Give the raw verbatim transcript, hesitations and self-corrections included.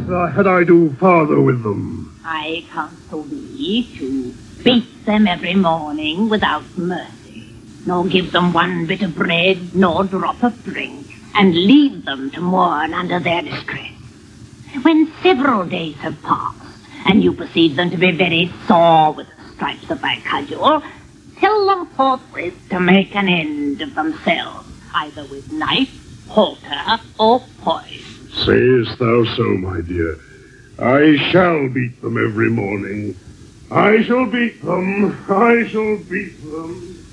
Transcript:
uh, had I do farther with them? I counsel thee to beat them every morning without mercy, nor give them one bit of bread, nor drop of drink, and leave them to mourn under their distress. When several days have passed, and you perceive them to be very sore with the stripes of thy cudgel, tell them forthwith to make an end of themselves, either with knife, halter, or poison. Sayest thou so, my dear? I shall beat them every morning. I shall beat them. I shall beat them.